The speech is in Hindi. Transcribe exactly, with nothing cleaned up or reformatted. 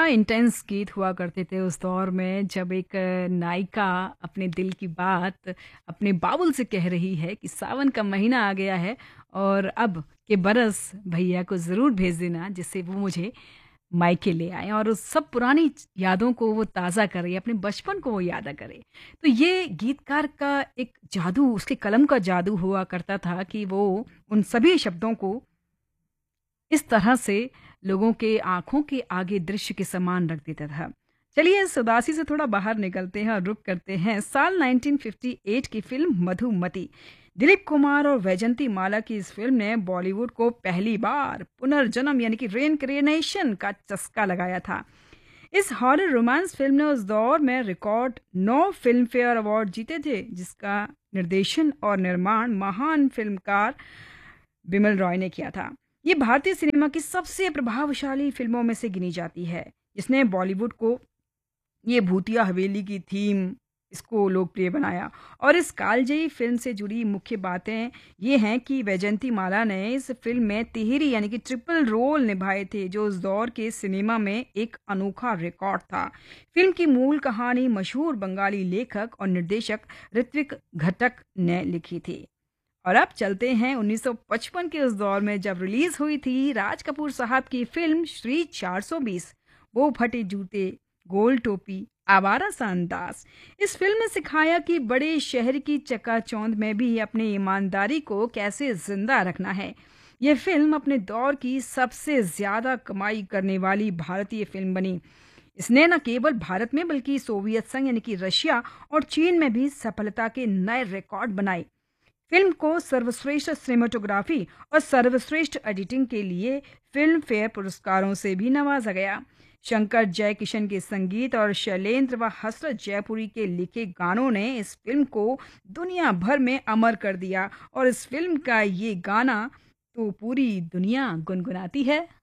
इंटेंस गीत हुआ करते थे उस दौर में जब एक अ, नायिका अपने दिल की बात अपने बाबुल से कह रही है कि सावन का महीना आ गया है और अब के बरस भैया को ज़रूर भेज देना जिससे वो मुझे मायके ले आएँ और उस सब पुरानी च यादों को वो ताज़ा करे, अपने बचपन को वो याद करे। तो ये गीतकार का एक जादू, उसके कलम का जादू हुआ करता था कि वो उन सभी शब्दों को इस तरह से लोगों के आँखों के आगे दृश्य के समान रख देता था। चलिए इस उदासी से थोड़ा बाहर निकलते हैं और रुक करते हैं साल नाइनटीन फिफ्टी एट की फ़िल्म मधुमती। दिलीप कुमार और वैजंती माला की इस फ़िल्म ने बॉलीवुड को पहली बार पुनर्जन्म यानी कि रीइन्कार्नेशन का चस्का लगाया था। इस हॉरर रोमांस फ़िल्म ने उस दौर में रिकॉर्ड नौ फ़िल्म फेयर अवार्ड जीते थे, जिसका निर्देशन और निर्माण महान फ़िल्मकार बिमल रॉय ने किया था। ये भारतीय सिनेमा की सबसे प्रभावशाली फ़िल्मों में से गिनी जाती है, जिसने बॉलीवुड को ये भूतिया हवेली की थीम इसको लोकप्रिय बनाया और इस कालजयी फ़िल्म से जुड़ी मुख्य बातें ये हैं कि वैजयंती माला ने इस फ़िल्म में तिहेरी यानी कि ट्रिपल रोल निभाए थे, जो उस दौर के सिनेमा में एक अनोखा रिकॉर्ड था। फ़िल्म की मूल कहानी मशहूर बंगाली लेखक और निर्देशक ऋत्विक घटक ने लिखी थी। और अब चलते हैं उन्नीस सौ पचपन के उस दौर में जब रिलीज हुई थी राज कपूर साहब की फिल्म श्री चार सौ बीस। वो फटे जूते, गोल टोपी, आवारा सा अंदाज। इस फिल्म में सिखाया कि बड़े शहर की चकाचौंध में भी अपनी ईमानदारी को कैसे जिंदा रखना है। ये फिल्म अपने दौर की सबसे ज्यादा कमाई करने वाली भारतीय फिल्म बनी। इसने न केवल भारत में बल्कि सोवियत संघ यानी कि रशिया और चीन में भी सफलता के नए रिकॉर्ड बनाए। फिल्म को सर्वश्रेष्ठ सिनेमेटोग्राफी और सर्वश्रेष्ठ एडिटिंग के लिए फिल्म फेयर पुरस्कारों से भी नवाजा गया। शंकर जयकिशन के संगीत और शैलेंद्र व हसरत जयपुरी के लिखे गानों ने इस फिल्म को दुनिया भर में अमर कर दिया और इस फिल्म का ये गाना तो पूरी दुनिया गुनगुनाती है।